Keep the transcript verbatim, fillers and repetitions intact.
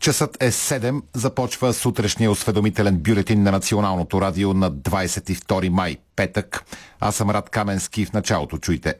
Часът е седем. Започва сутрешния осведомителен бюлетин на Националното радио на двадесет и втори май, петък. Аз съм Рад Каменски. В началото чуйте